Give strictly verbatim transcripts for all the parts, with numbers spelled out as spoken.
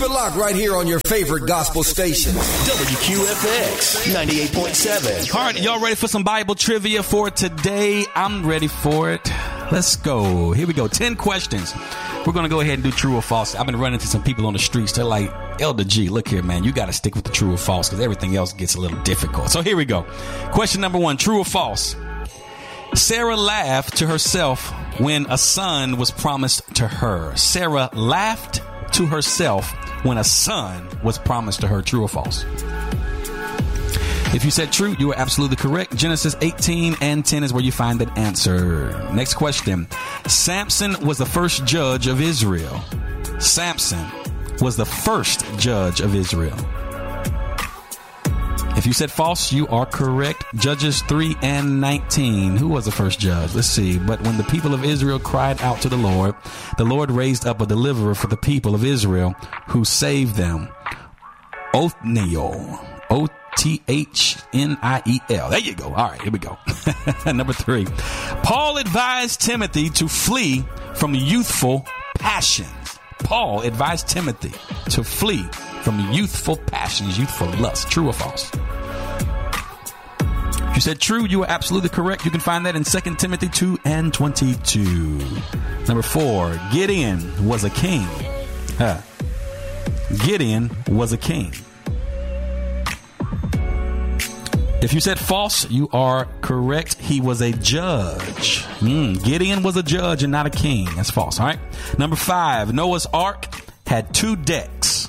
Keep it locked right here on your favorite gospel station. W Q F X ninety-eight point seven. All right, y'all ready for some Bible trivia for today? I'm ready for it. Let's go. Here we go. ten questions. We're going to go ahead and do true or false. I've been running into some people on the streets. They're like, Elder G, look here, man. You got to stick with the true or false because everything else gets a little difficult. So here we go. Question number one, true or false? Sarah laughed to herself when a son was promised to her. Sarah laughed to herself when a son was promised to her. True or false? If you said true, you are absolutely correct. Genesis eighteen and ten is where you find that answer. Next question. Samson was the first judge of Israel. Samson was the first judge of Israel. If you said false, you are correct. Judges three and nineteen. Who was the first judge? Let's see. But when the people of Israel cried out to the Lord, the Lord raised up a deliverer for the people of Israel who saved them. Othniel. O T H N I E L. There you go. All right, here we go. Number three. Paul advised Timothy to flee from youthful passions. Paul advised Timothy to flee from youthful passions, youthful lust. True or false? If you said true, you are absolutely correct. You can find that in Second Timothy two and twenty-two. Number four. Gideon was a king. Huh. Gideon was a king. If you said false, you are correct. He was a judge. Mm, Gideon was a judge and not a king. That's false. All right. Number five, Noah's Ark had two decks.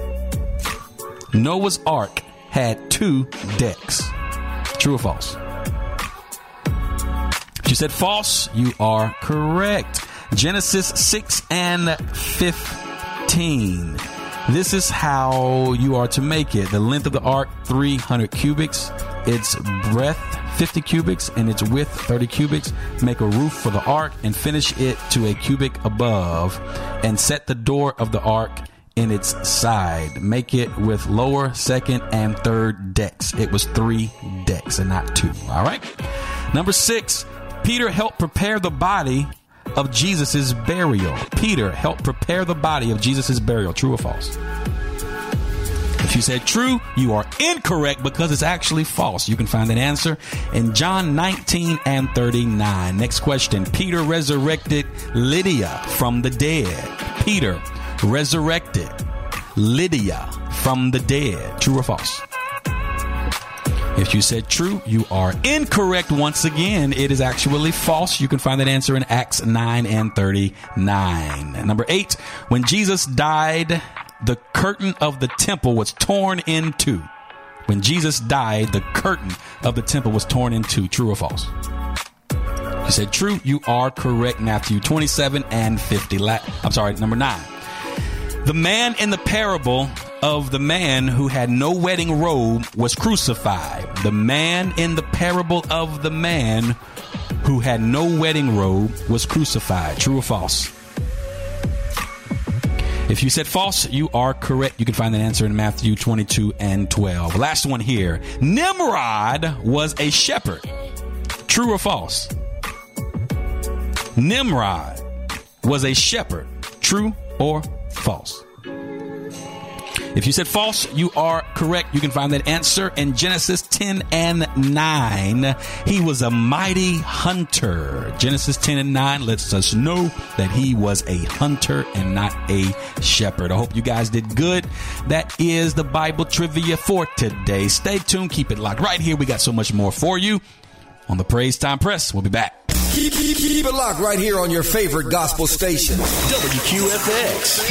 Noah's Ark had two decks. True or false? If you said false, you are correct. Genesis six and fifteen. This is how you are to make it. The length of the ark, three hundred cubits. Its breadth, fifty cubits, and its width, thirty cubits. Make a roof for the ark and finish it to a cubit above, and set the door of the ark in its side. Make it with lower, second, and third decks. It was three decks and not two. All right. Number six, Peter helped prepare the body of Jesus's burial. Peter helped prepare the body of Jesus's burial. True or false? If you said true, you are incorrect because it's actually false. You can find that answer in John nineteen and thirty-nine. Next question. Peter resurrected Lydia from the dead. Peter resurrected Lydia from the dead. True or false? If you said true, you are incorrect once again. It is actually false. You can find that answer in Acts nine and thirty-nine. Number eight, when Jesus died, the curtain of the temple was torn in two. When Jesus died, the curtain of the temple was torn in two. True or false? You said true. You are correct. Matthew twenty-seven and fifty. La- I'm sorry, number nine. The man in the parable of the man who had no wedding robe was crucified. The man in the parable of the man who had no wedding robe was crucified. True or false? If you said false, you are correct. You can find that answer in Matthew twenty-two and twelve. Last one here. Nimrod was a shepherd. True or false? Nimrod was a shepherd. True or false? If you said false, you are correct. You can find that answer in Genesis ten and nine. He was a mighty hunter. Genesis ten and nine lets us know that he was a hunter and not a shepherd. I hope you guys did good. That is the Bible trivia for today. Stay tuned. Keep it locked right here. We got so much more for you on the Praise Time Press. We'll be back. Keep, keep, keep it locked right here on your favorite gospel station. W Q F X.